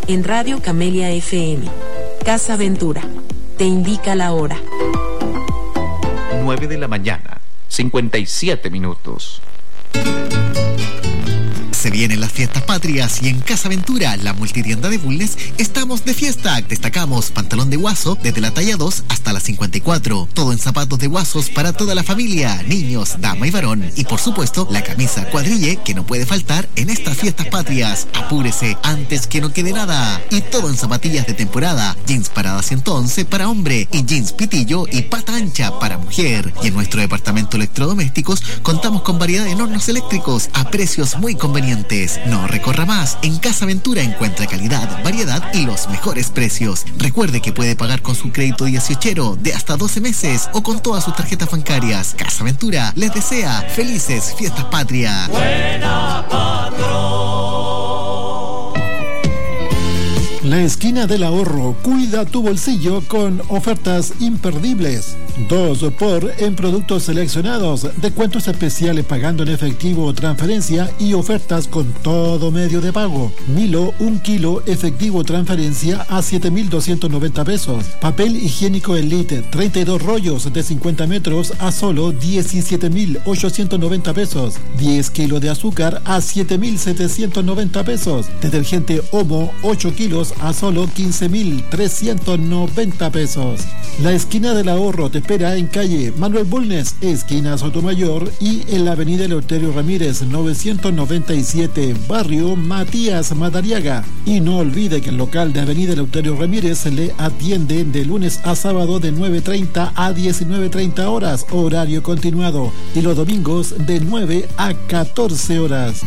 En Radio Camelia FM. Casa Ventura. Te indica la hora. 9 de la mañana, 57 minutos. Se vienen las fiestas patrias y en Casa Ventura, la multitienda de Bulnes, estamos de fiesta. Destacamos pantalón de guaso desde la talla 2 hasta la 54. Todo en zapatos de guasos para toda la familia, niños, dama y varón. Y por supuesto, la camisa cuadrille que no puede faltar en estas fiestas patrias. Apúrese antes que no quede nada. Y todo en zapatillas de temporada, jeans parada 111 para hombre y jeans pitillo y pata ancha para mujer. Y en nuestro departamento electrodomésticos contamos con variedad de hornos eléctricos a precios muy convenientes. No recorra más. En Casa Ventura encuentra calidad, variedad y los mejores precios. Recuerde que puede pagar con su crédito 18 de hasta 12 meses o con todas sus tarjetas bancarias. Casa Ventura les desea felices fiestas patrias. Buena patrón. La esquina del ahorro. Cuida tu bolsillo con ofertas imperdibles. 2x en productos seleccionados, descuentos especiales pagando en efectivo o transferencia y ofertas con todo medio de pago. Milo, 1 kilo, efectivo transferencia a 7.290 pesos. Papel higiénico Elite, 32 rollos de 50 metros a solo 17.890 pesos. 10 kilos de azúcar a 7.790 pesos. Detergente Omo, 8 kilos a solo 15.390 pesos. La esquina del ahorro te espera en calle Manuel Bulnes, esquina Sotomayor, y en la avenida Eleuterio Ramírez 997, barrio Matías Madariaga. Y no olvide que el local de avenida Eleuterio Ramírez le atiende de lunes a sábado de 9:30 a 19:30 horas, horario continuado, y los domingos de 9 a 14 horas.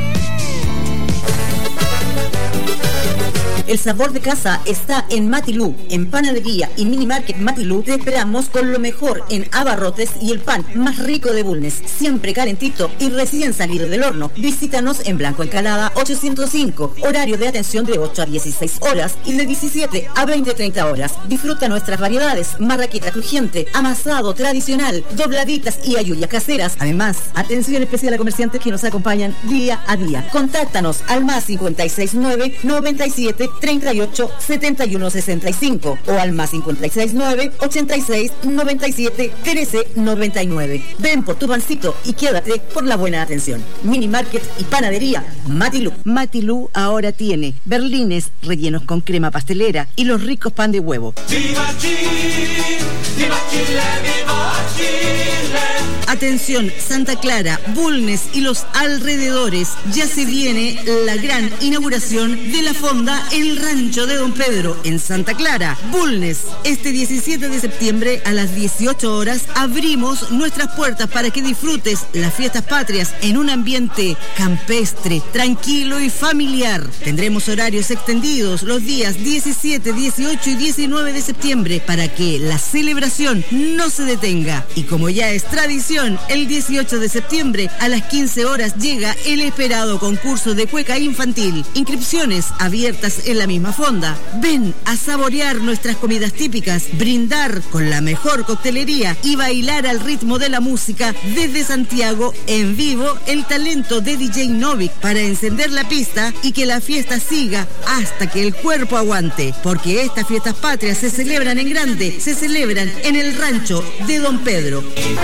El sabor de casa está en Matilú. En Panadería y Mini Market Matilú te esperamos con lo mejor en abarrotes y el pan más rico de Bulnes, siempre calentito y recién salido del horno. Visítanos en Blanco Encalada 805, horario de atención de 8 a 16 horas y de 17 a 20-30 horas. Disfruta nuestras variedades: marraqueta crujiente, amasado tradicional, dobladitas y ayuyas caseras. Además, atención especial a comerciantes que nos acompañan día a día. Contáctanos al más 569 97 38 71 65 o al más 569 86 97 13 99. Ven por tu pancito y quédate por la buena atención. Mini Market y Panadería Matilú. Matilú ahora tiene berlines rellenos con crema pastelera y los ricos pan de huevo. ¡Viva Chile! ¡Viva Chile! ¡Viva Chile! Atención, Santa Clara, Bulnes y los alrededores. Ya se viene la gran inauguración de la fonda El Rancho de Don Pedro en Santa Clara, Bulnes. Este 17 de septiembre a las 18 horas abrimos nuestras puertas para que disfrutes las fiestas patrias en un ambiente campestre, tranquilo y familiar. Tendremos horarios extendidos los días 17, 18 y 19 de septiembre para que la celebración no se detenga. Y como ya es tradición, el 18 de septiembre a las 15 horas llega el esperado concurso de cueca infantil. Inscripciones abiertas en la misma fonda. Ven a saborear nuestras comidas típicas, brindar con la mejor coctelería y bailar al ritmo de la música desde Santiago en vivo el talento de DJ Novik para encender la pista y que la fiesta siga hasta que el cuerpo aguante. Porque estas fiestas patrias se celebran en grande, se celebran en el rancho de Don Pedro.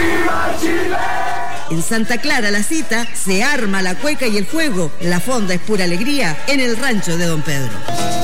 En Santa Clara la cita, se arma la cueca y el fuego. La fonda es pura alegría en el rancho de Don Pedro.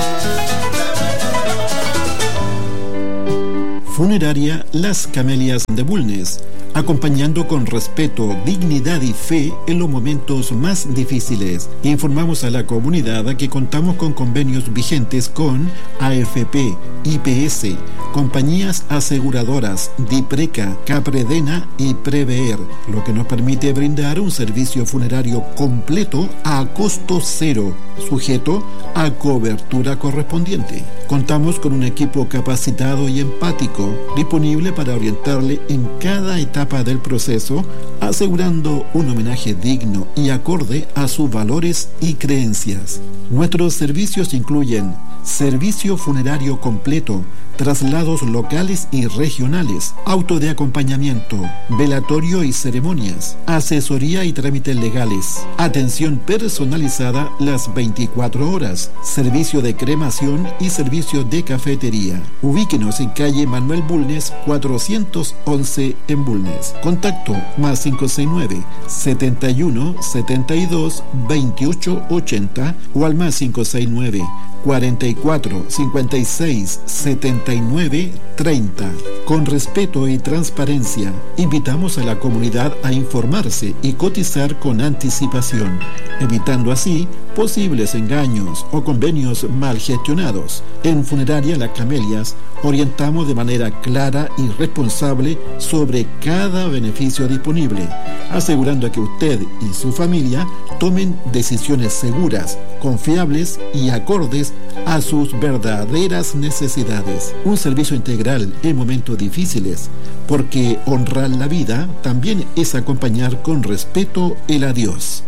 Funeraria Las Camelias de Bulnes, acompañando con respeto, dignidad y fe en los momentos más difíciles. Informamos a la comunidad que contamos con convenios vigentes con AFP, IPS, compañías aseguradoras, Dipreca, Capredena y Prever, lo que nos permite brindar un servicio funerario completo a costo cero, sujeto a cobertura correspondiente. Contamos con un equipo capacitado y empático, disponible para orientarle en cada etapa etapa del proceso, asegurando un homenaje digno y acorde a sus valores y creencias. Nuestros servicios incluyen servicio funerario completo, traslados locales y regionales, auto de acompañamiento, velatorio y ceremonias, asesoría y trámites legales, atención personalizada las 24 horas, servicio de cremación y servicio de cafetería. Ubíquenos en calle Manuel Bulnes 411 en Bulnes. Contacto más 569 71 72 28 80 o al más 569 44 56 79 30. Con respeto y transparencia, invitamos a la comunidad a informarse y cotizar con anticipación, evitando así posibles engaños o convenios mal gestionados. En Funeraria Las Camelias orientamos de manera clara y responsable sobre cada beneficio disponible, asegurando que usted y su familia tomen decisiones seguras, confiables y acordes a sus verdaderas necesidades. Un servicio integral en momentos difíciles, porque honrar la vida también es acompañar con respeto el adiós.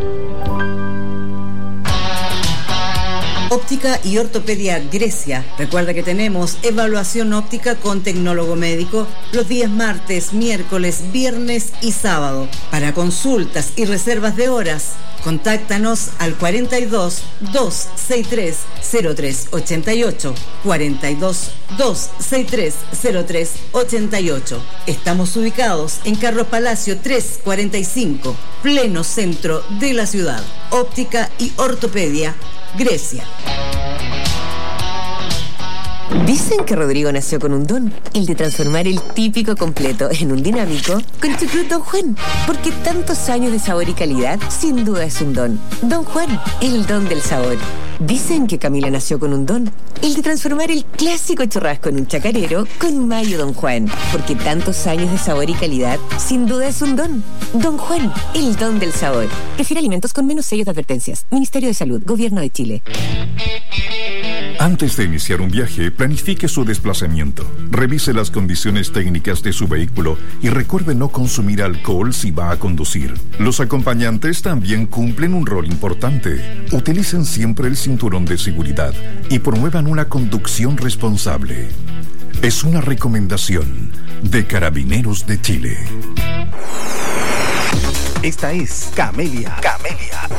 Óptica y Ortopedia Grecia. Recuerda que tenemos evaluación óptica con tecnólogo médico los días martes, miércoles, viernes y sábado. Para consultas y reservas de horas, contáctanos al 42 263 0388, 42 263 0388. Estamos ubicados en Carlos Palacio 345, pleno centro de la ciudad. Óptica y Ortopedia Grecia. Dicen que Rodrigo nació con un don, el de transformar el típico completo en un dinámico con Chucrut Don Juan, porque tantos años de sabor y calidad sin duda es un don. Don Juan, el don del sabor. Dicen que Camila nació con un don, el de transformar el clásico churrasco en un chacarero con mayo Don Juan, porque tantos años de sabor y calidad sin duda es un don. Don Juan, el don del sabor. Prefiere alimentos con menos sellos de advertencias. Ministerio de Salud, Gobierno de Chile. Antes de iniciar un viaje, planifique su desplazamiento. Revise las condiciones técnicas de su vehículo y recuerde no consumir alcohol si va a conducir. Los acompañantes también cumplen un rol importante. Utilicen siempre el cinturón de seguridad y promuevan una conducción responsable. Es una recomendación de Carabineros de Chile. Esta es Camelia.